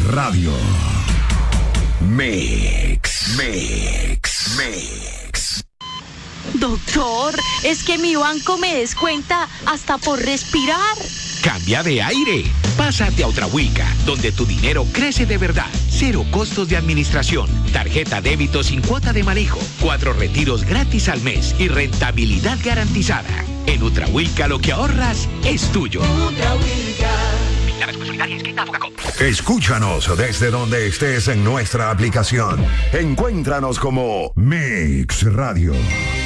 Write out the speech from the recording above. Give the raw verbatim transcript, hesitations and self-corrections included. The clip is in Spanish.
Radio. Mix, Mix, Mix. Doctor, es que mi banco me descuenta hasta por respirar. Cambia de aire. Pásate a Ultrahuica, donde tu dinero crece de verdad. Cero costos de administración. Tarjeta débito sin cuota de manejo. Cuatro retiros gratis al mes y rentabilidad garantizada. En Ultrahuica lo que ahorras es tuyo. Ultrahuica. Escúchanos desde donde estés en nuestra aplicación. Encuéntranos como Mix Radio.